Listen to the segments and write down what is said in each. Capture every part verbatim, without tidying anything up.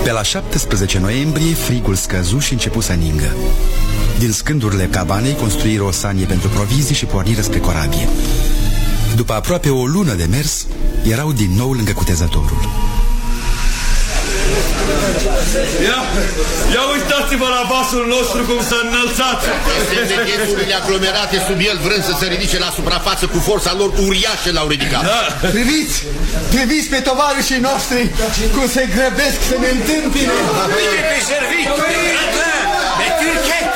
Pe la șaptesprezece noiembrie, frigul scăzu și începu să ningă. Din scândurile cabanei construiră o sanie pentru provizii și porniră spre corabie. După aproape o lună de mers, erau din nou lângă cutezătorul. Ia, ia uitați-vă la vasul nostru cum s-a înălțat. Semne ghețurile aglomerate sub el, vrând să se ridice la suprafață cu forța lor uriașă, l-au ridicat. Da. Priviți, priviți pe tovarășii noștri cum se grăbesc să ne întâmpine. Bine pe servit, pe târchet.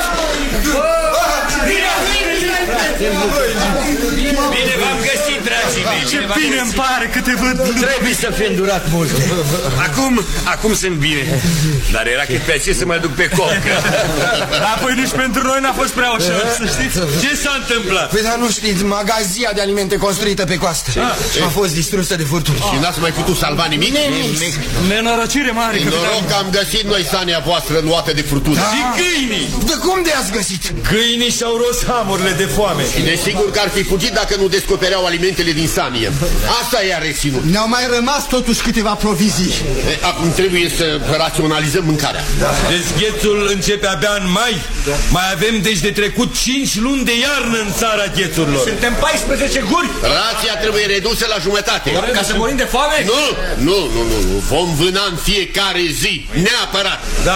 Bine v-am găsit, dragii mei. Ce bine îmi pare că te văd. Trebuie să fi îndurat multe. Acum, acum sunt bine. Dar era cât pe aceea să mă duc pe cocă. Apoi nici pentru noi n-a fost prea ușor, să știți. Ce s-a întâmplat? Păi dar nu știți, magazia de alimente construită pe coastă a fost distrusă de furtuni. Și n-ați mai putut salva nimic? Nenorocire mare, capitan. Noroc că am găsit noi sania voastră luată de furtună. Și câinii? De cum de ați găsit? Câinii și-au ros hamurile de foame. Și desigur că ar fi fugit dacă nu descopereau alimentele din sanie. Asta i-a reținut. Ne-au mai rămas totuși câteva provizii. E, acum trebuie să raționalizăm mâncarea. Da. Dezghețul începe abia în mai. Da. Mai avem deci de trecut cinci luni de iarnă în țara ghețurilor. Suntem paisprezece guri. Rația trebuie redusă la jumătate. Ca să morim de foame? Nu, nu, nu, nu, nu. Vom vâna în fiecare zi, neapărat. Da.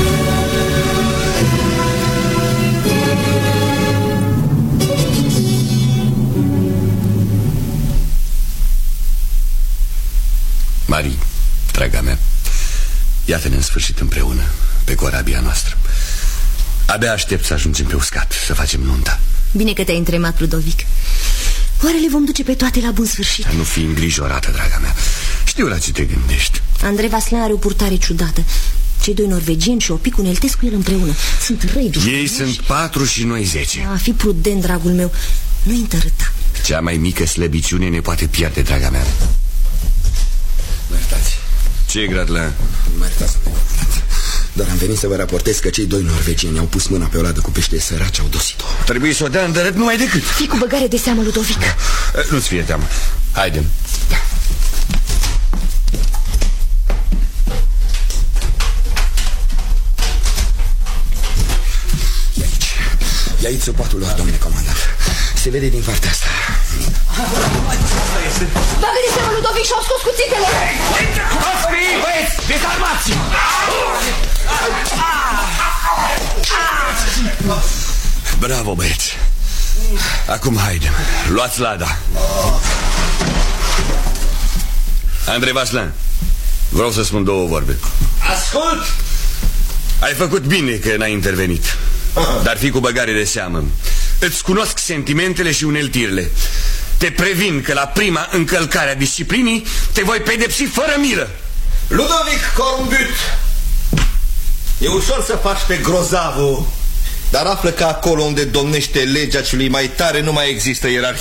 Marie, draga mea, iată-ne în sfârșit împreună pe corabia noastră. Abia aștept să ajungem pe uscat, să facem nunta. Bine că te-ai întremat, Ludovic. Oare le vom duce pe toate la bun sfârșit? Nu fi îngrijorată, draga mea. Știu la ce te gândești. Andrei Vaslan are o purtare ciudată. Cei doi norvegieni și Opic uneltesc cu el împreună. Sunt răi dușmani. Ei sunt patru și noi zece. A, fi prudent, dragul meu. Nu-i întărâta. Cea mai mică slăbiciune ne poate pierde, draga mea. Mă iertați. Ce-i, Gradlin? Mă iertați, dar am venit să vă raportez că cei doi norvegieni au pus mâna pe o ladă cu pește săraci, au dosit-o. Trebuie să o dea în dărât numai decât. Fii cu băgare de seamă, Ludovic. Nu-ți fie teamă. Haidem. Da. E aici. E aici sopatul lor, domnule comandant. Se vede din partea asta. Bagă de seamă, Ludovic, și-au scos cuțitele. Osprii, băieți, dezarmați! Bravo, băieți. Acum haidem. Luați lada. Andrei Vaslan, vreau să spun două vorbe. Ascult! Ai făcut bine că n-ai intervenit, dar fii cu băgare de seamă. Îți cunosc sentimentele și uneltirile. Te previn că la prima încălcare a disciplinii te voi pedepsi fără milă. Ludovic Cornbutte, e ușor să faci pe grozavul, dar află că acolo unde domnește legea celui mai tare nu mai există ierarhie.